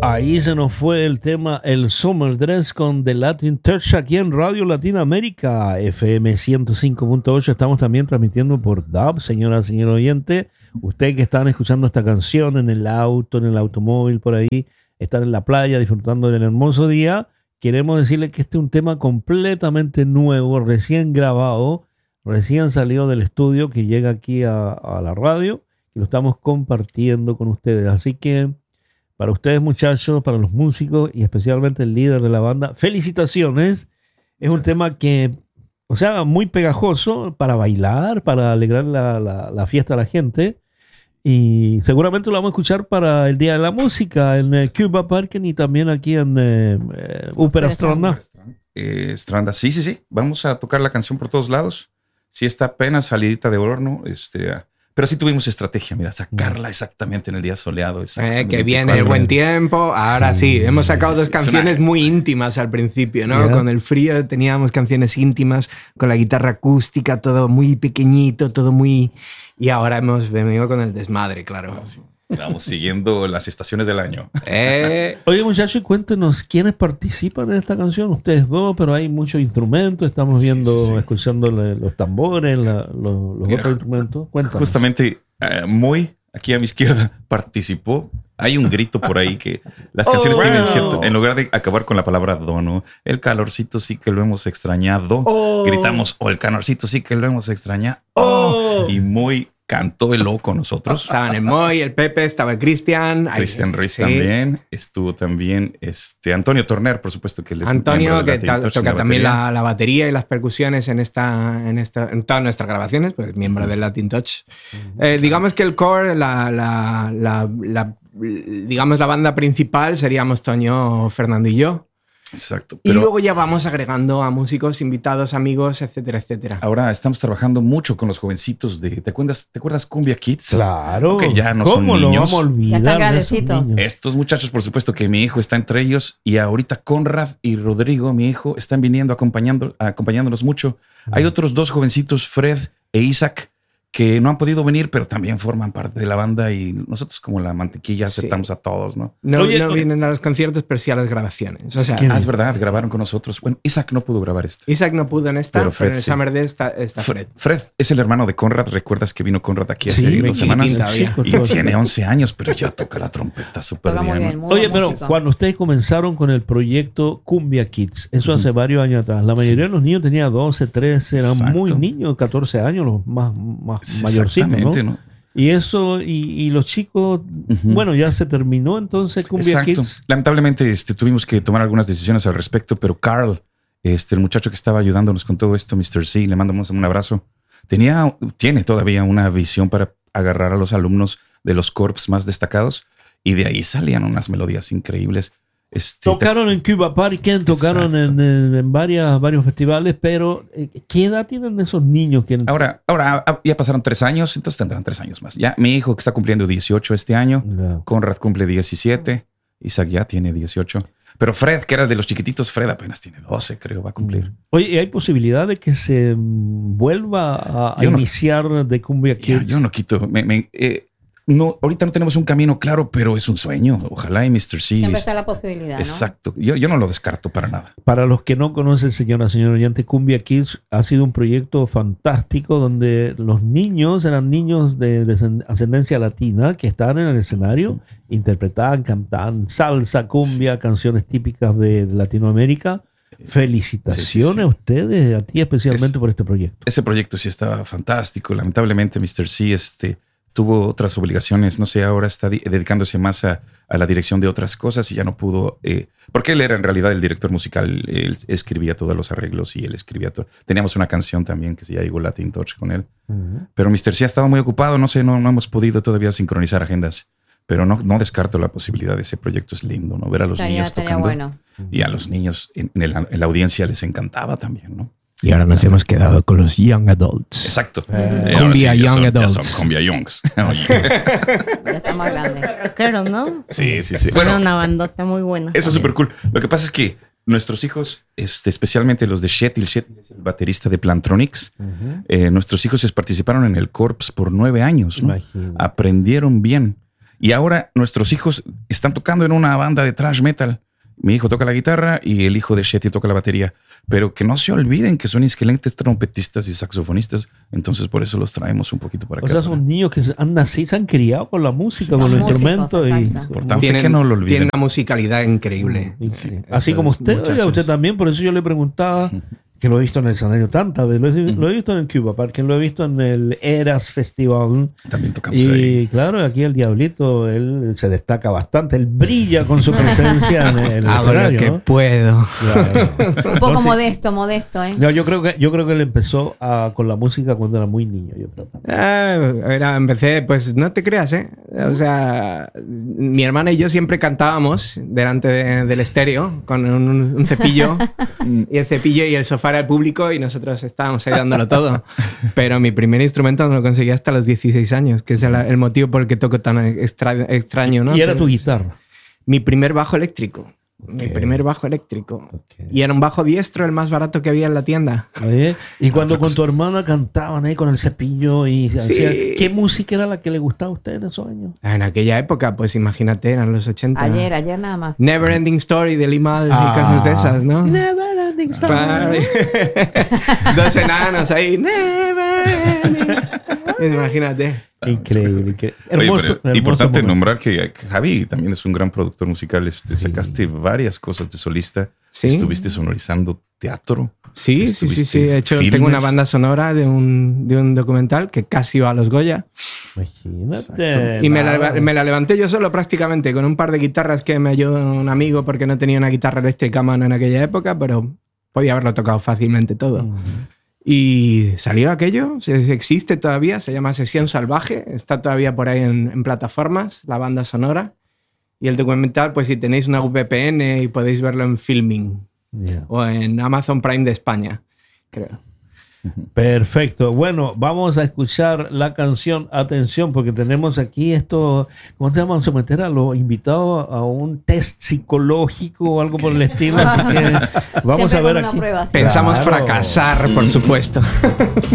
Ahí se nos fue el tema El Summer Dress con The Latin Touch aquí en Radio Latinoamérica, FM 105.8. Estamos también transmitiendo por DAB, señora oyente. Usted que están escuchando esta canción en el auto, en el automóvil, por ahí, están en la playa disfrutando del hermoso día. Queremos decirle que este es un tema completamente nuevo, recién grabado, recién salido del estudio, que llega aquí a la radio y lo estamos compartiendo con ustedes. Así que para ustedes, muchachos, para los músicos y especialmente el líder de la banda, felicitaciones. Es un tema que, o sea, muy pegajoso para bailar, para alegrar la fiesta a la gente. Y seguramente lo vamos a escuchar para el Día de la Música en Cuba Parken y también aquí en Ópera Stranda. Stranda, sí. Vamos a tocar la canción por todos lados. Sí, está apenas salidita de horno. Pero sí tuvimos estrategia, mira, sacarla exactamente en el día soleado. Que viene el buen tiempo. Ahora sí, hemos sacado dos canciones muy íntimas al principio, ¿no? Con el frío teníamos canciones íntimas, con la guitarra acústica, todo muy pequeñito, todo muy... Y ahora hemos venido con el desmadre, claro. Sí. Vamos siguiendo las estaciones del año. Oye, muchachos, cuéntenos quiénes participan en esta canción. Ustedes dos, pero hay muchos instrumentos. Estamos viendo, escuchando los tambores, los otros instrumentos. Cuéntanos. Justamente, Muy, aquí a mi izquierda, participó. Hay un grito por ahí que las canciones tienen cierto... En lugar de acabar con la palabra dono, el calorcito sí que lo hemos extrañado. Gritamos, el calorcito sí que lo hemos extrañado. Y Muy... cantó el O con nosotros. Estaban el Moy, el Pepe, estaba el Cristian. Cristian Ruiz también. Estuvo también Antonio Torner, por supuesto, que les Antonio, que toca también la batería y las percusiones en todas nuestras grabaciones, pues miembro del Latin Touch. Digamos que el core, digamos la banda principal seríamos Toño, Fernando y yo. Exacto. Y luego ya vamos agregando a músicos, invitados, amigos, etcétera, etcétera. Ahora estamos trabajando mucho con los jovencitos ¿te acuerdas Cumbia Kids? Claro. Que ya no son niños. ¿Cómo lo vamos a olvidar? Ya están grandecitos. Estos muchachos, por supuesto que mi hijo está entre ellos y ahorita Conrad y Rodrigo, mi hijo, están viniendo acompañándonos mucho. Hay otros dos jovencitos, Fred e Isaac, que no han podido venir, pero también forman parte de la banda y nosotros como la mantequilla aceptamos a todos, ¿no? No vienen a los conciertos, pero sí a las grabaciones. O sea, es verdad, grabaron con nosotros. Bueno, Isaac no pudo grabar Isaac no pudo en esta, pero en el Summer Day está Fred. Fred es el hermano de Conrad. ¿Recuerdas que vino Conrad aquí hace 2 semanas? Y tiene 11 años, pero ya toca la trompeta súper bien. Oye, pero cuando ustedes comenzaron con el proyecto Cumbia Kids, eso hace varios años atrás, la mayoría de los niños tenían 12, 13, eran muy niños, 14 años, los más mayorcitos, ¿no? Y eso, y los chicos, bueno, ya se terminó entonces Cumbia Kids. Lamentablemente tuvimos que tomar algunas decisiones al respecto, pero Carl, el muchacho que estaba ayudándonos con todo esto, Mr. C, le mandamos un abrazo. Tiene todavía una visión para agarrar a los alumnos de los corps más destacados y de ahí salían unas melodías increíbles. Tocaron en Cuba Parken, tocaron en varios festivales, pero ¿qué edad tienen esos niños? Ahora ya pasaron 3 años, entonces tendrán 3 años más. Ya mi hijo que está cumpliendo 18 este año, Conrad cumple 17, Isaac ya tiene 18. Pero Fred, que era de los chiquititos, Fred apenas tiene 12, creo, va a cumplir. Oye, ¿y hay posibilidad de que se vuelva a iniciar de Cumbia Kids? Yo no quito... No, ahorita no tenemos un camino claro, pero es un sueño. Ojalá y Mr. C. Siempre está la posibilidad, ¿no? Exacto. Yo no lo descarto para nada. Para los que no conocen, señor oyente, Cumbia Kids ha sido un proyecto fantástico donde los niños eran niños de ascendencia latina que estaban en el escenario, interpretaban, cantaban salsa, cumbia, canciones típicas de Latinoamérica. Felicitaciones a ustedes, a ti especialmente por este proyecto. Ese proyecto sí estaba fantástico. Lamentablemente Mr. C tuvo otras obligaciones, no sé, ahora está dedicándose más a la dirección de otras cosas y ya no pudo, porque él era en realidad el director musical, él escribía todos los arreglos y él escribía todo. Teníamos una canción también que se llegó Latin Touch con él, pero Mr. C ha estado muy ocupado, no sé, no hemos podido todavía sincronizar agendas, pero no descarto la posibilidad de ese proyecto. Es lindo, ¿no? Ver a los niños tocando bueno. Y a los niños en la audiencia les encantaba también, ¿no? Y ahora nos hemos quedado con los Young Adults. Exacto. Cumbia Young Adults. Ya son Cumbia Youngs. Ya está más grande. Rockeros, ¿no? Sí. Bueno, una bandota muy buena. Eso es súper cool. Lo que pasa es que nuestros hijos, especialmente los de Shetil es el baterista de Plantronics, nuestros hijos participaron en el Corps por 9 años, ¿no? Aprendieron bien. Y ahora nuestros hijos están tocando en una banda de thrash metal. Mi hijo toca la guitarra y el hijo de Shetty toca la batería. Pero que no se olviden que son excelentes trompetistas y saxofonistas. Entonces por eso los traemos un poquito para acá. O sea, son niños que han nacido, se han criado con la música, con los instrumentos. Importante que no lo olviden. Tienen una musicalidad increíble. Sí. Así como usted, oiga, usted también. Por eso yo le preguntaba, que lo he visto en el escenario tantas veces. Lo he visto en el Cuba Park, lo he visto en el Eras Festival. También tocamos y ahí. Claro, aquí el Diablito, él se destaca bastante. Él brilla con su presencia en el escenario, lo que ¿no? puedo. Claro. Un poco Sí. modesto, ¿eh? No, yo creo que él empezó con la música cuando era muy niño, yo creo. Empecé, pues no te creas, ¿eh? O sea, mi hermana y yo siempre cantábamos delante del estéreo con un cepillo y el cepillo y el sofá era el público y nosotros estábamos ahí dándolo todo. Pero mi primer instrumento no lo conseguí hasta los 16 años, que es el motivo por el que toco tan extraño, ¿no? Y era tu guitarra. Mi primer bajo eléctrico. Mi primer bajo eléctrico. Y era un bajo diestro, el más barato que había en la tienda. Oye, y cuando con tu hermana cantaban ahí con el cepillo y hacían, ¿qué música era la que le gustaba a usted en esos años? En aquella época, pues imagínate, eran los 80. Ayer nada más. Never Ending Story de Limal y cosas de esas, ¿no? Never ending story. Dos enanos ahí. Never Ending Story. Imagínate. Increíble. Hermoso, Hermoso importante momento. nombrar que Javi también es un gran productor musical. Sacaste varias cosas de solista. Sí. Estuviste sonorizando teatro. Sí. De hecho, tengo una banda sonora de un documental que casi va a los Goya. Imagínate. Y me la levanté yo solo prácticamente, con un par de guitarras que me ayudó un amigo porque no tenía una guitarra eléctrica a mano en aquella época, pero podía haberlo tocado fácilmente todo. Y salió aquello, existe todavía, se llama Sesión Salvaje, está todavía por ahí en plataformas, la banda sonora. Y el documental, pues si tenéis una VPN y podéis verlo en Filming o en Amazon Prime de España, creo. Perfecto. Bueno, vamos a escuchar la canción. Atención, porque tenemos aquí esto, ¿cómo se llama? Vamos a someter a los invitados a un test psicológico o algo por el estilo. Así que vamos Siempre a ver con una aquí. prueba, sí. Pensamos Claro. fracasar, por supuesto.